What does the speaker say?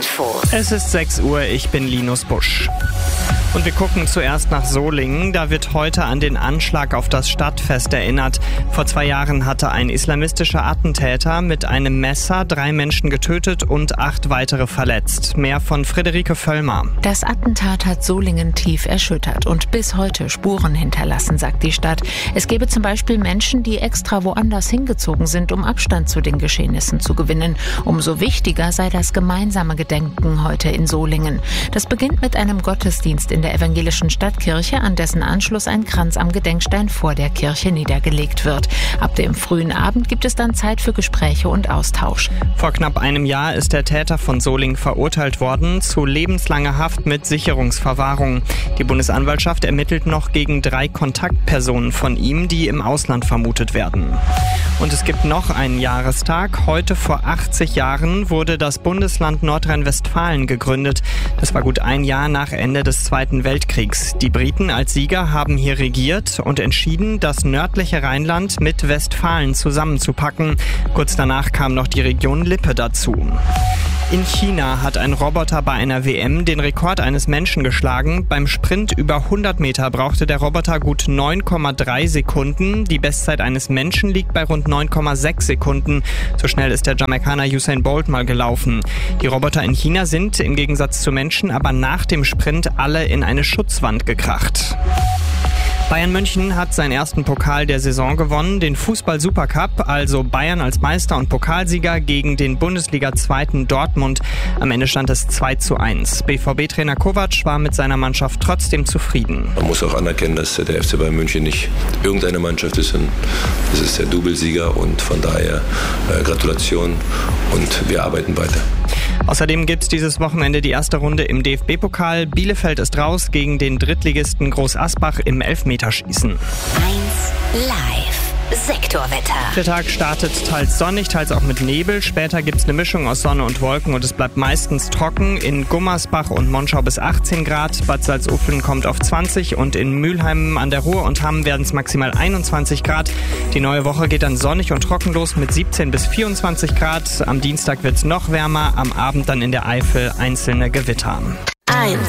Info. Es ist 6 Uhr, ich bin Linus Busch. Und wir gucken zuerst nach Solingen. Da wird heute an den Anschlag auf das Stadtfest erinnert. Vor 2 Jahren hatte ein islamistischer Attentäter mit einem Messer 3 Menschen getötet und 8 weitere verletzt. Mehr von Friederike Völlmer. Das Attentat hat Solingen tief erschüttert und bis heute Spuren hinterlassen, sagt die Stadt. Es gebe zum Beispiel Menschen, die extra woanders hingezogen sind, um Abstand zu den Geschehnissen zu gewinnen. Umso wichtiger sei das gemeinsame Gedenken heute in Solingen. Das beginnt mit einem Gottesdienst in der evangelischen Stadtkirche, an dessen Anschluss ein Kranz am Gedenkstein vor der Kirche niedergelegt wird. Ab dem frühen Abend gibt es dann Zeit für Gespräche und Austausch. Vor knapp einem Jahr ist der Täter von Solingen verurteilt worden zu lebenslanger Haft mit Sicherungsverwahrung. Die Bundesanwaltschaft ermittelt noch gegen 3 Kontaktpersonen von ihm, die im Ausland vermutet werden. Und es gibt noch einen Jahrestag. Heute vor 80 Jahren wurde das Bundesland Nordrhein-Westfalen gegründet. Das war gut ein Jahr nach Ende des Zweiten Weltkriegs. Die Briten als Sieger haben hier regiert und entschieden, das nördliche Rheinland mit Westfalen zusammenzupacken. Kurz danach kam noch die Region Lippe dazu. In China hat ein Roboter bei einer WM den Rekord eines Menschen geschlagen. Beim Sprint über 100 Meter brauchte der Roboter gut 9,3 Sekunden. Die Bestzeit eines Menschen liegt bei rund 9,6 Sekunden. So schnell ist der Jamaikaner Usain Bolt mal gelaufen. Die Roboter in China sind im Gegensatz zu Menschen aber nach dem Sprint alle in eine Schutzwand gekracht. Bayern München hat seinen ersten Pokal der Saison gewonnen, den Fußball-Supercup, also Bayern als Meister und Pokalsieger gegen den Bundesliga-Zweiten Dortmund. Am Ende stand es 2:1. BVB-Trainer Kovac war mit seiner Mannschaft trotzdem zufrieden. Man muss auch anerkennen, dass der FC Bayern München nicht irgendeine Mannschaft ist. Das ist der Doublesieger und von daher Gratulation und wir arbeiten weiter. Außerdem gibt es dieses Wochenende die erste Runde im DFB-Pokal. Bielefeld ist raus gegen den Drittligisten Groß Asbach im Elfmeterschießen. 1 Live. Sektorwetter. Der Tag startet teils sonnig, teils auch mit Nebel. Später gibt es eine Mischung aus Sonne und Wolken und es bleibt meistens trocken. In Gummersbach und Monschau bis 18 Grad. Bad Salzuflen kommt auf 20 und in Mülheim an der Ruhr und Hamm werden es maximal 21 Grad. Die neue Woche geht dann sonnig und trocken los mit 17 bis 24 Grad. Am Dienstag wird es noch wärmer, am Abend dann in der Eifel einzelne Gewitter. 1